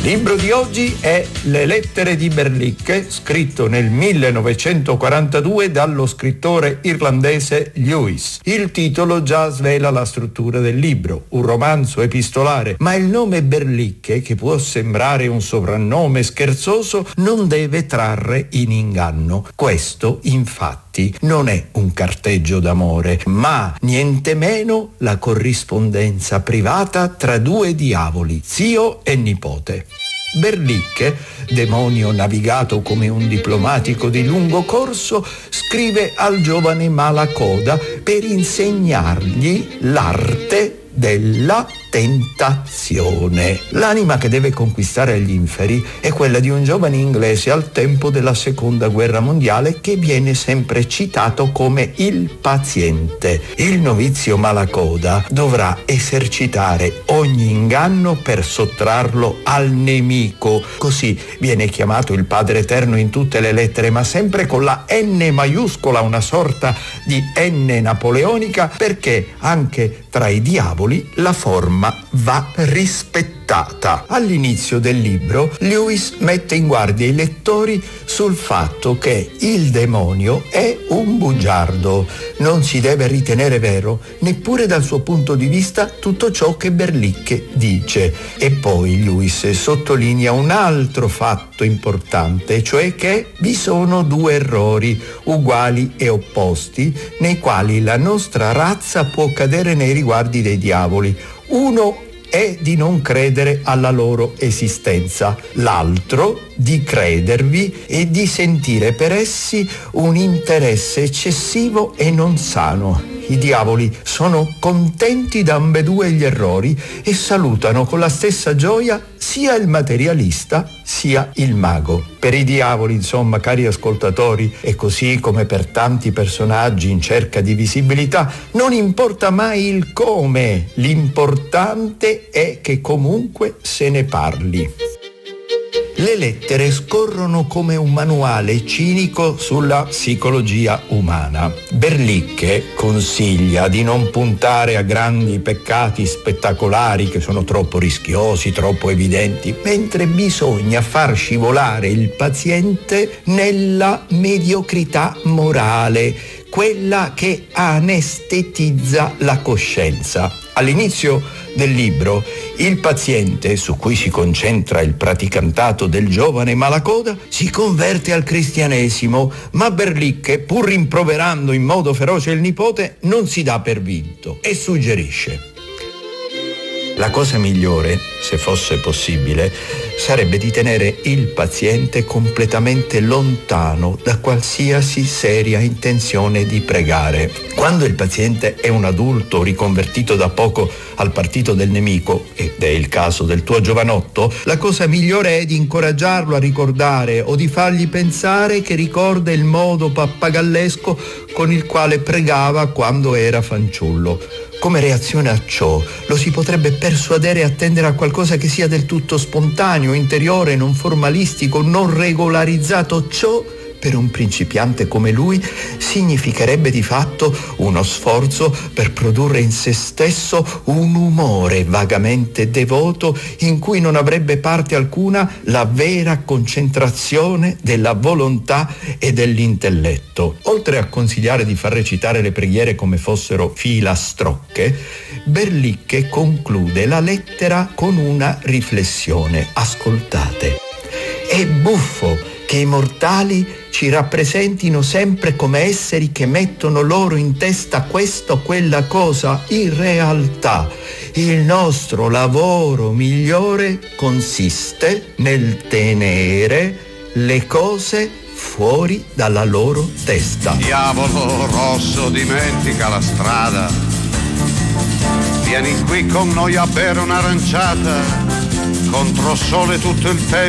libro di oggi è Le lettere di Berlicke, scritto nel 1942 dallo scrittore irlandese Lewis. Il titolo già svela la struttura del libro, un romanzo epistolare, ma il nome Berlicke, che può sembrare un soprannome scherzoso, non deve trarre in inganno. Questo, infatti, non è un carteggio d'amore, ma niente meno la corrispondenza privata tra due diavoli, zio e nipote. Berlicke, demonio navigato come un diplomatico di lungo corso, scrive al giovane Malacoda per insegnargli l'arte della tentazione. L'anima che deve conquistare gli inferi è quella di un giovane inglese al tempo della seconda guerra mondiale che viene sempre citato come il paziente. Il novizio Malacoda dovrà esercitare ogni inganno per sottrarlo al nemico. Così viene chiamato il Padre Eterno in tutte le lettere, ma sempre con la N maiuscola, una sorta di N napoleonica, perché anche tra i diavoli la forma va rispettata. All'inizio del libro Lewis mette in guardia i lettori sul fatto che il demonio è un bugiardo. Non si deve ritenere vero neppure dal suo punto di vista tutto ciò che Berlicke dice. E poi Lewis sottolinea un altro fatto importante, cioè che vi sono due errori uguali e opposti nei quali la nostra razza può cadere nei riguardi dei diavoli. Uno è di non credere alla loro esistenza, l'altro di credervi e di sentire per essi un interesse eccessivo e non sano. I diavoli sono contenti da ambedue gli errori e salutano con la stessa gioia sia il materialista sia il mago. Per i diavoli, insomma, cari ascoltatori, e così come per tanti personaggi in cerca di visibilità, non importa mai il come, l'importante è che comunque se ne parli. Le lettere scorrono come un manuale cinico sulla psicologia umana. Berlicke consiglia di non puntare a grandi peccati spettacolari che sono troppo rischiosi, troppo evidenti, mentre bisogna far scivolare il paziente nella mediocrità morale, quella che anestetizza la coscienza. All'inizio del libro, il paziente, su cui si concentra il praticantato del giovane Malacoda, si converte al cristianesimo, ma Berlicke, pur rimproverando in modo feroce il nipote, non si dà per vinto e suggerisce: la cosa migliore, se fosse possibile, sarebbe di tenere il paziente completamente lontano da qualsiasi seria intenzione di pregare. Quando il paziente è un adulto riconvertito da poco al partito del nemico, ed è il caso del tuo giovanotto, la cosa migliore è di incoraggiarlo a ricordare o di fargli pensare che ricorda il modo pappagallesco con il quale pregava quando era fanciullo. Come reazione a ciò, lo si potrebbe persuadere a tendere a qualcosa che sia del tutto spontaneo, interiore, non formalistico, non regolarizzato. Ciò, per un principiante come lui, significherebbe di fatto uno sforzo per produrre in se stesso un umore vagamente devoto in cui non avrebbe parte alcuna la vera concentrazione della volontà e dell'intelletto. Oltre a consigliare di far recitare le preghiere come fossero filastrocche, Berlicke conclude la lettera con una riflessione. Ascoltate. È buffo che i mortali ci rappresentino sempre come esseri che mettono loro in testa questa o quella cosa. In realtà il nostro lavoro migliore consiste nel tenere le cose fuori dalla loro testa. Diavolo rosso, dimentica la strada, vieni qui con noi a bere un'aranciata, contro sole tutto il tempo.